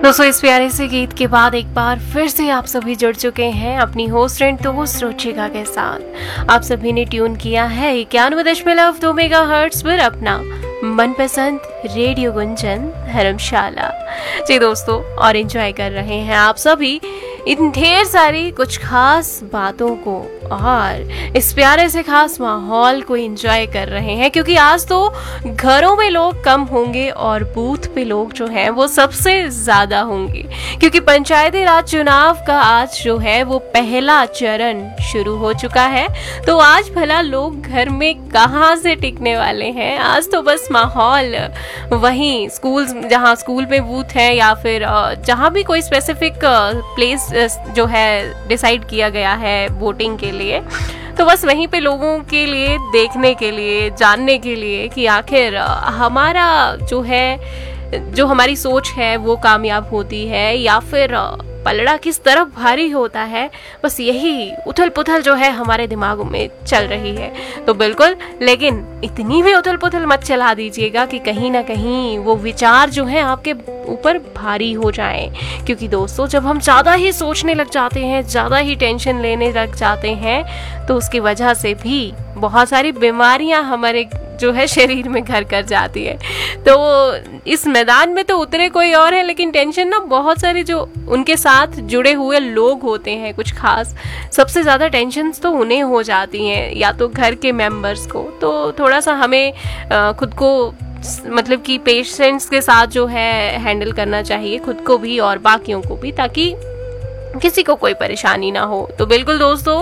दोस्तों, इस प्यारे से गीत के बाद एक बार फिर से आप सभी जुड़ चुके हैं अपनी होस्ट एंड दोस्त रुचिका के साथ। आप सभी ने ट्यून किया है 91.2 मेगाहर्ट्ज पर अपना मनपसंद रेडियो गुंजन धर्मशाला। जी दोस्तों, और एंजॉय कर रहे हैं आप सभी इन ढेर सारी कुछ खास बातों को और इस प्यारे से खास माहौल को एंजॉय कर रहे हैं, क्योंकि आज तो घरों में लोग कम होंगे और बूथ पे लोग जो हैं वो सबसे ज्यादा होंगे, क्योंकि पंचायती राज चुनाव का आज जो है वो पहला चरण शुरू हो चुका है। तो आज भला लोग घर में कहाँ से टिकने वाले हैं। आज तो बस माहौल वहीं स्कूल, जहाँ स्कूल में बूथ है या फिर जहाँ भी कोई स्पेसिफिक प्लेस जो है डिसाइड किया गया है वोटिंग के लिए, तो बस वहीं पे लोगों के लिए देखने के लिए, जानने के लिए कि आखिर हमारा जो है, जो हमारी सोच है वो कामयाब होती है या फिर पलड़ा किस तरफ भारी होता है। बस यही उथल पुथल जो है हमारे दिमागों में चल रही है। तो बिल्कुल, लेकिन इतनी भी उथल पुथल मत चला दीजिएगा कि कहीं ना कहीं वो विचार जो है आपके ऊपर भारी हो जाएं, क्योंकि दोस्तों जब हम ज़्यादा ही सोचने लग जाते हैं, ज़्यादा ही टेंशन लेने लग जाते हैं, तो उसकी वजह से भी बहुत सारी बीमारियां हमारे जो है शरीर में घर कर जाती है। तो इस मैदान में तो उतरे कोई और है, लेकिन टेंशन ना बहुत सारे जो उनके साथ जुड़े हुए लोग होते हैं कुछ खास, सबसे ज़्यादा टेंशन तो उन्हें हो जाती हैं, या तो घर के मेंबर्स को। तो थोड़ा सा हमें खुद को मतलब कि पेशेंस के साथ जो है हैंडल करना चाहिए, खुद को भी और बाकियों को भी, ताकि किसी को कोई परेशानी ना हो। तो बिल्कुल दोस्तों,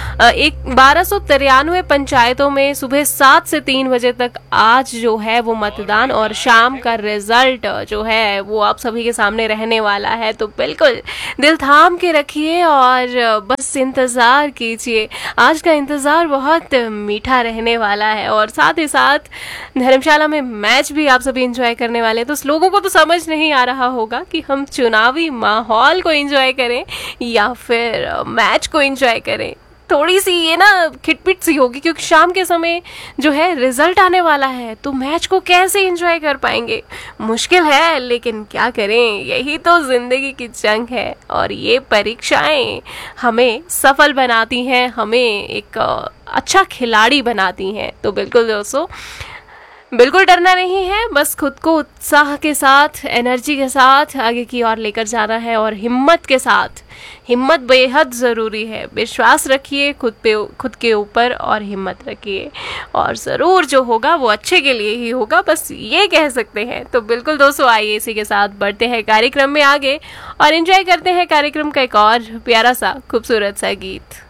1293 पंचायतों में सुबह 7 से 3 बजे तक आज जो है वो मतदान, और शाम का रिजल्ट जो है वो आप सभी के सामने रहने वाला है। तो बिल्कुल दिल थाम के रखिए और बस इंतज़ार कीजिए। आज का इंतज़ार बहुत मीठा रहने वाला है, और साथ ही साथ धर्मशाला में मैच भी आप सभी इंजॉय करने वाले हैं। तो लोगों को तो समझ नहीं आ रहा होगा कि हम चुनावी माहौल को एंजॉय करें या फिर मैच को एंजॉय करें। थोड़ी सी ये ना खिटपिट सी होगी, क्योंकि शाम के समय जो है रिजल्ट आने वाला है, तो मैच को कैसे एंजॉय कर पाएंगे, मुश्किल है। लेकिन क्या करें, यही तो जिंदगी की जंग है, और ये परीक्षाएं हमें सफल बनाती हैं, हमें एक अच्छा खिलाड़ी बनाती हैं। तो बिल्कुल दोस्तों, बिल्कुल डरना नहीं है, बस खुद को उत्साह के साथ, एनर्जी के साथ आगे की ओर लेकर जाना है, और हिम्मत के साथ। हिम्मत बेहद ज़रूरी है। विश्वास रखिए खुद के ऊपर, और हिम्मत रखिए, और ज़रूर जो होगा वो अच्छे के लिए ही होगा, बस ये कह सकते हैं। तो बिल्कुल दोस्तों, आइए इसी के साथ बढ़ते हैं कार्यक्रम में आगे और एंजॉय करते हैं कार्यक्रम का एक और प्यारा सा खूबसूरत सा गीत।